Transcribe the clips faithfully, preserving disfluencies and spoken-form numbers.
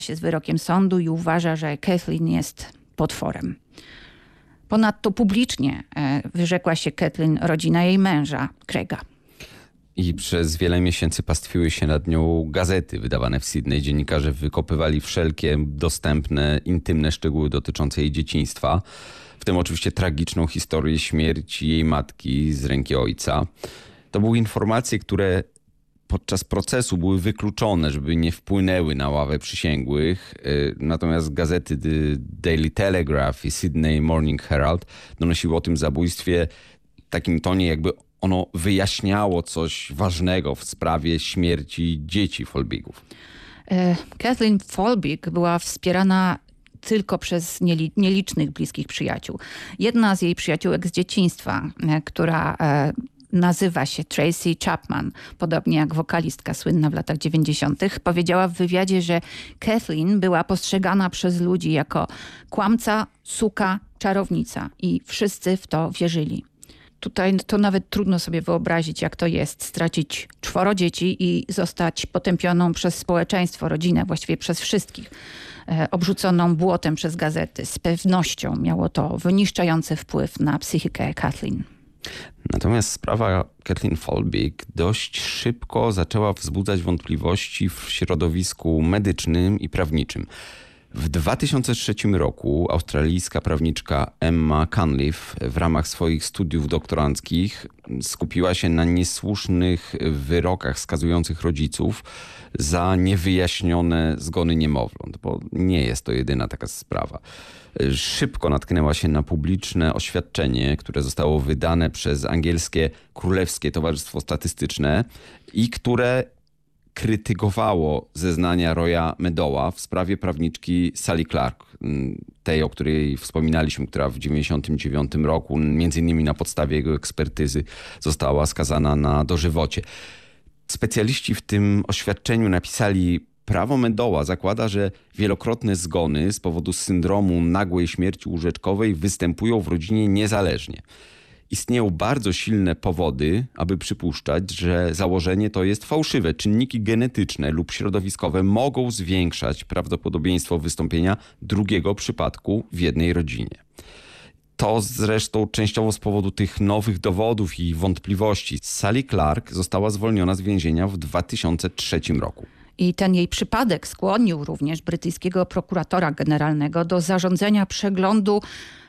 się z wyrokiem sądu i uważa, że Kathleen jest potworem. Ponadto publicznie wyrzekła się Kathleen rodzina jej męża, Craiga. I przez wiele miesięcy pastwiły się nad nią gazety wydawane w Sydney. Dziennikarze wykopywali wszelkie dostępne, intymne szczegóły dotyczące jej dzieciństwa. W tym oczywiście tragiczną historię śmierci jej matki z ręki ojca. To były informacje, które podczas procesu były wykluczone, żeby nie wpłynęły na ławę przysięgłych. Natomiast gazety The Daily Telegraph i Sydney Morning Herald donosiły o tym zabójstwie w takim tonie, jakby ono wyjaśniało coś ważnego w sprawie śmierci dzieci Folbigów. Kathleen Folbig była wspierana tylko przez nielicznych bliskich przyjaciół. Jedna z jej przyjaciółek z dzieciństwa, która nazywa się Tracy Chapman, podobnie jak wokalistka słynna w latach dziewięćdziesiątych, powiedziała w wywiadzie, że Kathleen była postrzegana przez ludzi jako kłamca, suka, czarownica i wszyscy w to wierzyli. Tutaj to nawet trudno sobie wyobrazić, jak to jest stracić czworo dzieci i zostać potępioną przez społeczeństwo, rodzinę, właściwie przez wszystkich, obrzuconą błotem przez gazety. Z pewnością miało to wyniszczający wpływ na psychikę Kathleen. Natomiast sprawa Kathleen Folbig dość szybko zaczęła wzbudzać wątpliwości w środowisku medycznym i prawniczym. W dwa tysiące trzecim roku australijska prawniczka Emma Cunliffe w ramach swoich studiów doktoranckich skupiła się na niesłusznych wyrokach skazujących rodziców za niewyjaśnione zgony niemowląt, bo nie jest to jedyna taka sprawa. Szybko natknęła się na publiczne oświadczenie, które zostało wydane przez angielskie Królewskie Towarzystwo Statystyczne i które krytykowało zeznania Roya Meadowa w sprawie prawniczki Sally Clark, tej, o której wspominaliśmy, która w dziewięćdziesiątym dziewiątym roku, między innymi na podstawie jego ekspertyzy, została skazana na dożywocie. Specjaliści w tym oświadczeniu napisali: prawo Meadowa zakłada, że wielokrotne zgony z powodu syndromu nagłej śmierci łóżeczkowej występują w rodzinie niezależnie. Istnieją bardzo silne powody, aby przypuszczać, że założenie to jest fałszywe. Czynniki genetyczne lub środowiskowe mogą zwiększać prawdopodobieństwo wystąpienia drugiego przypadku w jednej rodzinie. To zresztą częściowo z powodu tych nowych dowodów i wątpliwości. Sally Clark została zwolniona z więzienia w dwa tysiące trzecim roku. I ten jej przypadek skłonił również brytyjskiego prokuratora generalnego do zarządzenia przeglądu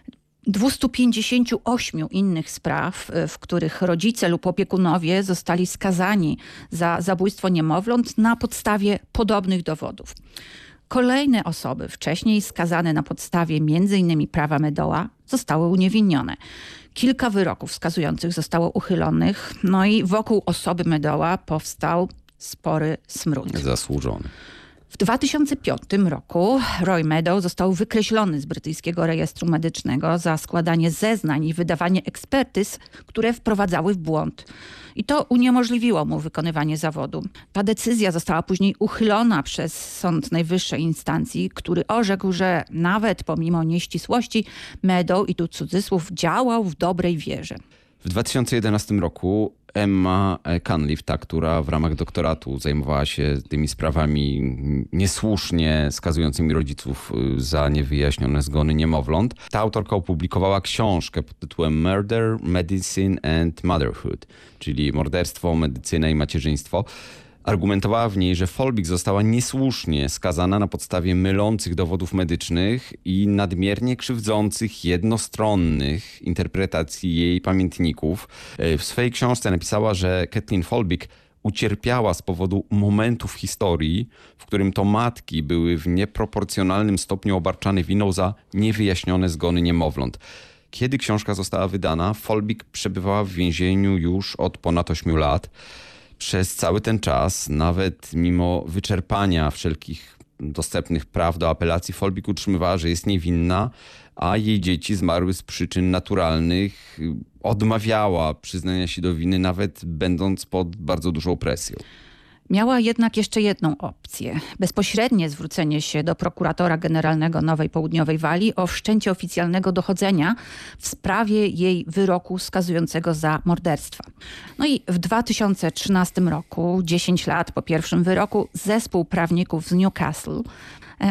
dwustu pięćdziesięciu ośmiu innych spraw, w których rodzice lub opiekunowie zostali skazani za zabójstwo niemowląt na podstawie podobnych dowodów. Kolejne osoby, wcześniej skazane na podstawie między innymi prawa Meadowa, zostały uniewinnione. Kilka wyroków skazujących zostało uchylonych, no i wokół osoby Meadowa powstał spory smród. Zasłużony. W dwa tysiące piątym roku Roy Meadow został wykreślony z brytyjskiego rejestru medycznego za składanie zeznań i wydawanie ekspertyz, które wprowadzały w błąd. I to uniemożliwiło mu wykonywanie zawodu. Ta decyzja została później uchylona przez Sąd Najwyższej Instancji, który orzekł, że nawet pomimo nieścisłości Meadow, i tu cudzysłów, działał w dobrej wierze. W dwa tysiące jedenastym roku Emma Cunliffe, ta, która w ramach doktoratu zajmowała się tymi sprawami niesłusznie skazującymi rodziców za niewyjaśnione zgony niemowląt, ta autorka opublikowała książkę pod tytułem Murder, Medicine and Motherhood, czyli morderstwo, medycyna i macierzyństwo. Argumentowała w niej, że Folbig została niesłusznie skazana na podstawie mylących dowodów medycznych i nadmiernie krzywdzących, jednostronnych interpretacji jej pamiętników. W swojej książce napisała, że Kathleen Folbig ucierpiała z powodu momentu w historii, w którym to matki były w nieproporcjonalnym stopniu obarczane winą za niewyjaśnione zgony niemowląt. Kiedy książka została wydana, Folbig przebywała w więzieniu już od ponad ośmiu lat. Przez cały ten czas, nawet mimo wyczerpania wszelkich dostępnych praw do apelacji, Folbig utrzymywała, że jest niewinna, a jej dzieci zmarły z przyczyn naturalnych. Odmawiała przyznania się do winy, nawet będąc pod bardzo dużą presją. Miała jednak jeszcze jedną opcję. Bezpośrednie zwrócenie się do prokuratora generalnego Nowej Południowej Walii o wszczęcie oficjalnego dochodzenia w sprawie jej wyroku skazującego za morderstwa. No i w dwa tysiące trzynastym roku, dziesięć lat po pierwszym wyroku, zespół prawników z Newcastle